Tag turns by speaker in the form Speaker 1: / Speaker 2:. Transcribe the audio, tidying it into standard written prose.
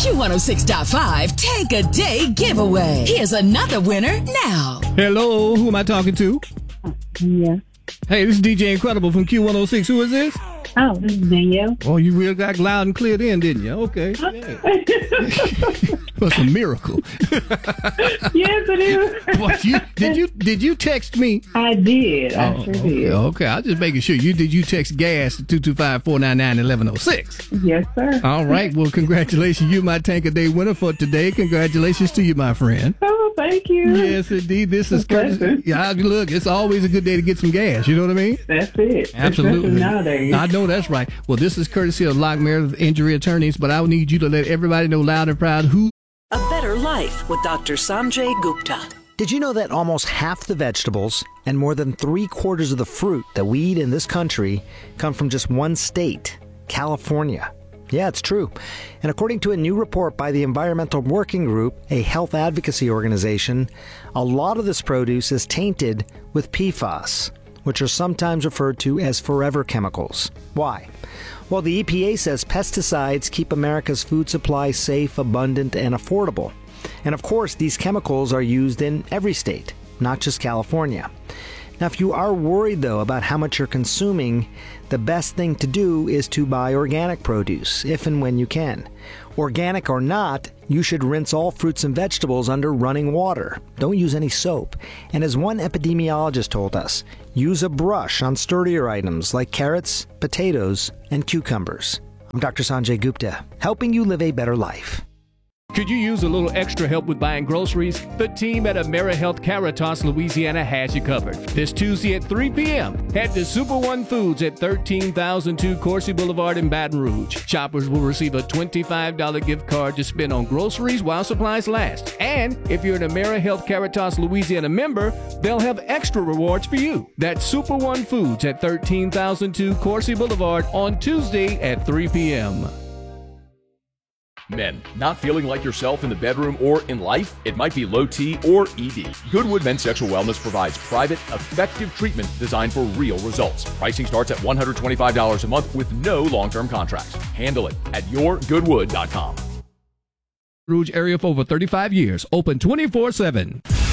Speaker 1: Q106.5 Take a Day Giveaway. Here's another winner now.
Speaker 2: Hello, who am I talking to?
Speaker 3: Yeah.
Speaker 2: Hey, this is DJ Incredible from Q106. Who is this?
Speaker 3: Oh, this is Danielle.
Speaker 2: Oh, you really got loud and clear then, didn't you? Okay. That's a miracle.
Speaker 3: Yes, it is.
Speaker 2: What, did you text me?
Speaker 3: I did. I sure did.
Speaker 2: Okay, I'm just making sure. Did you text gas to 225-499-1106?
Speaker 3: Yes, sir.
Speaker 2: All right. Well, congratulations. You're my Tank a Day winner for today. Congratulations to you, my friend.
Speaker 3: Oh, thank you.
Speaker 2: Yes, indeed. This is courtesy. Yeah, look, it's always a good day to get some gas. You know what I mean?
Speaker 3: That's it.
Speaker 2: Absolutely.
Speaker 3: Especially nowadays.
Speaker 2: I know that's right. Well, this is courtesy of Lock Meredith Injury Attorneys, but I will need you to let everybody know loud and proud who.
Speaker 4: A Better Life with Dr. Sanjay Gupta.
Speaker 5: Did you know that almost half the vegetables and more than 3/4 of the fruit that we eat in this country come from just one state, California? Yeah, it's true. And according to a new report by the Environmental Working Group, a health advocacy organization, a lot of this produce is tainted with PFAS, which are sometimes referred to as forever chemicals. Why? Well, the EPA says pesticides keep America's food supply safe, abundant, and affordable. And of course, these chemicals are used in every state, not just California. Now, if you are worried, though, about how much you're consuming, the best thing to do is to buy organic produce, if and when you can. Organic or not, you should rinse all fruits and vegetables under running water. Don't use any soap. And as one epidemiologist told us, use a brush on sturdier items like carrots, potatoes, and cucumbers. I'm Dr. Sanjay Gupta, helping you live a better life.
Speaker 2: Could you use a little extra help with buying groceries? The team at AmeriHealth Caritas, Louisiana has you covered. This Tuesday at 3 p.m., head to Super One Foods at 13002 Coursey Boulevard in Baton Rouge. Shoppers will receive a $25 gift card to spend on groceries while supplies last. And if you're an AmeriHealth Caritas Louisiana member, they'll have extra rewards for you. That's Super One Foods at 13002 Coursey Boulevard on Tuesday at 3 p.m.
Speaker 6: Men, not feeling like yourself in the bedroom or in life? It might be low T or ED. Goodwood Men's Sexual Wellness provides private, effective treatment designed for real results. Pricing starts at $125 a month with no long-term contracts. Handle it at yourgoodwood.com.
Speaker 2: Rouge area for over 35 years. Open 24/7.